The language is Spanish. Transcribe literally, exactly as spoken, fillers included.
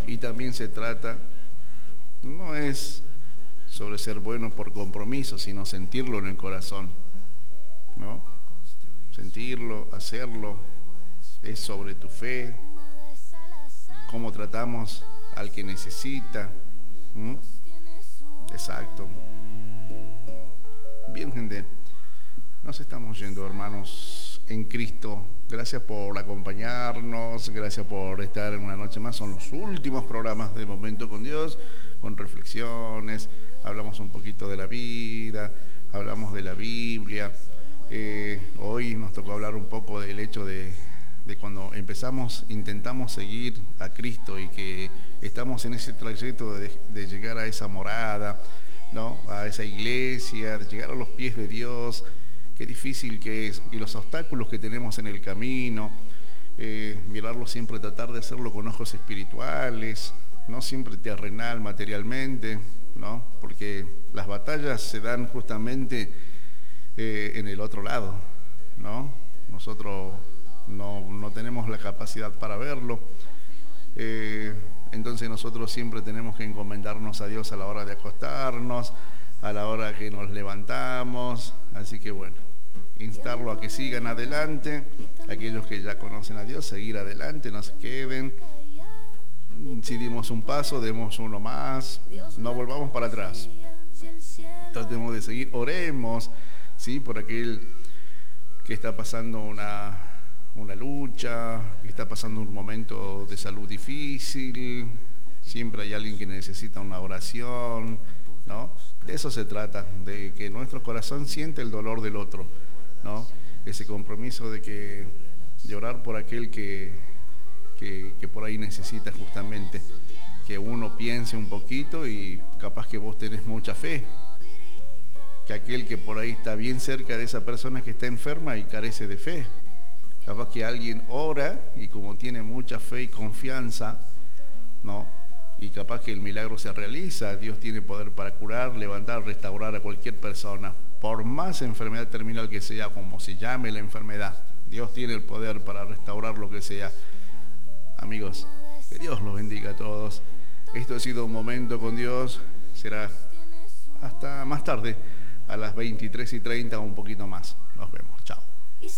Y también se trata, no es sobre ser bueno por compromiso, sino sentirlo en el corazón, ¿no? Sentirlo, hacerlo, es sobre tu fe, cómo tratamos al que necesita. ¿Mm? Exacto. Bien, gente, nos estamos yendo, hermanos en Cristo. Gracias por acompañarnos, gracias por estar en una noche más. Son los últimos programas de Momento con Dios, con reflexiones. Hablamos un poquito de la vida, hablamos de la Biblia. Eh, hoy nos tocó hablar un poco del hecho de, de cuando empezamos, intentamos seguir a Cristo y que estamos en ese trayecto de, de llegar a esa morada, ¿no? A esa iglesia, de llegar a los pies de Dios. Qué difícil que es, y los obstáculos que tenemos en el camino, eh, mirarlo siempre, tratar de hacerlo con ojos espirituales, no siempre terrenal, materialmente, ¿no? Porque las batallas se dan justamente eh, en el otro lado, ¿no? Nosotros no, no tenemos la capacidad para verlo, eh, entonces nosotros siempre tenemos que encomendarnos a Dios a la hora de acostarnos, a la hora que nos levantamos. Así que bueno, instarlo a que sigan adelante, aquellos que ya conocen a Dios, seguir adelante, no se queden. Si dimos un paso, demos uno más, no volvamos para atrás, tratemos de seguir, oremos, ¿sí? Por aquel que está pasando una, una lucha, que está pasando un momento de salud difícil, siempre hay alguien que necesita una oración, ¿no? De eso se trata, de que nuestro corazón siente el dolor del otro, ¿no? Ese compromiso de que de orar por aquel que, que, que por ahí necesita justamente, que uno piense un poquito y capaz que vos tenés mucha fe, que aquel que por ahí está bien cerca de esa persona que está enferma y carece de fe, capaz que alguien ora y como tiene mucha fe y confianza, ¿no? Y capaz que el milagro se realiza. Dios tiene poder para curar, levantar, restaurar a cualquier persona, por más enfermedad terminal que sea, como se llame la enfermedad. Dios tiene el poder para restaurar lo que sea. Amigos, que Dios los bendiga a todos. Esto ha sido Un Momento con Dios. Será hasta más tarde, a las veintitrés y treinta o un poquito más. Nos vemos. Chao.